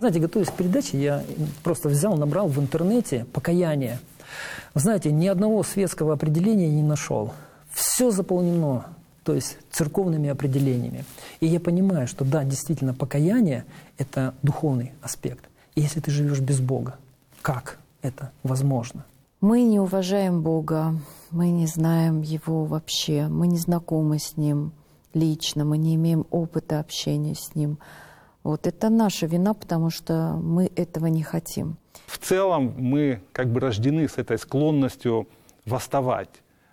Знаете, готовясь к передаче, я просто взял, набрал в интернете «покаяние». Вы знаете, ни одного светского определения не нашел. Все заполнено, то есть церковными определениями. И я понимаю, что да, действительно, покаяние – это духовный аспект. И если ты живешь без Бога, как это возможно? Мы не уважаем Бога, мы не знаем Его вообще, мы не знакомы с Ним лично, мы не имеем опыта общения с Ним. Вот это наша вина, потому что мы этого не хотим. В целом мы как бы рождены с этой склонностью восставать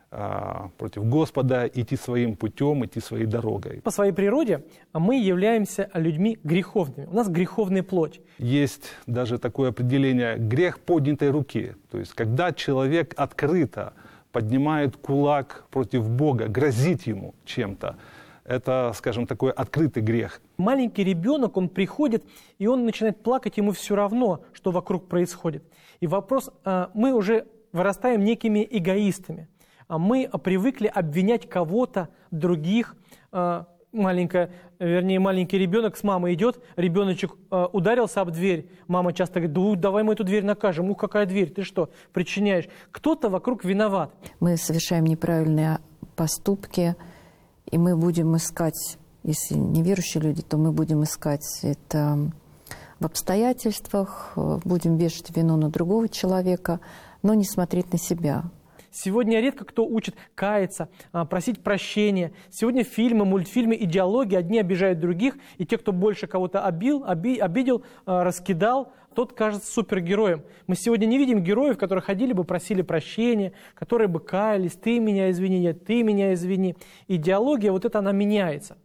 против Господа, идти своим путем, идти своей дорогой. По своей природе мы являемся людьми греховными. У нас греховная плоть. Есть даже такое определение «грех поднятой руки». То есть когда человек открыто поднимает кулак против Бога, грозит ему чем-то, это, скажем, такой открытый грех. Маленький ребенок, он приходит, и он начинает плакать, ему все равно, что вокруг происходит. И вопрос, мы уже вырастаем некими эгоистами. Мы привыкли обвинять кого-то, других. Маленький ребенок с мамой идет, ребеночек ударился об дверь. Мама часто говорит: да давай мы эту дверь накажем. Какая дверь? Ты что, причиняешь? Кто-то вокруг виноват. Мы совершаем неправильные поступки, и мы будем искать, если неверующие люди, то мы будем искать это в обстоятельствах, будем вешать вину на другого человека, но не смотреть на себя. Сегодня редко кто учит каяться, просить прощения. Сегодня фильмы, мультфильмы, идеологии, одни обижают других, и те, кто больше кого-то обидел, раскидал, тот кажется супергероем. Мы сегодня не видим героев, которые ходили бы, просили прощения, которые бы каялись: ты меня извини, нет, ты меня извини. Идеология, вот это она меняется.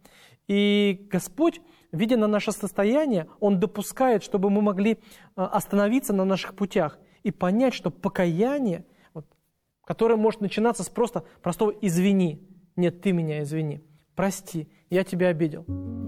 И Господь, видя на наше состояние, Он допускает, чтобы мы могли остановиться на наших путях и понять, что покаяние, которое может начинаться с простого «извини». Нет, ты меня извини. Прости, я тебя обидел.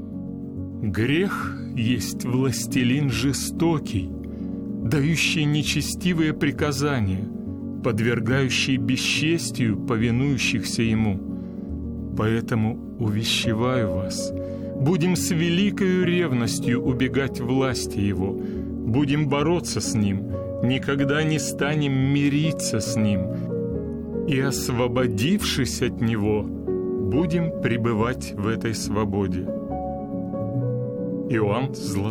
Грех есть властелин жестокий, дающий нечестивые приказания, подвергающий бесчестию повинующихся ему. Поэтому увещеваю вас, будем с великою ревностью убегать власти его, будем бороться с ним, никогда не станем мириться с ним, и, освободившись от него, будем пребывать в этой свободе. Иоанн Златоуст.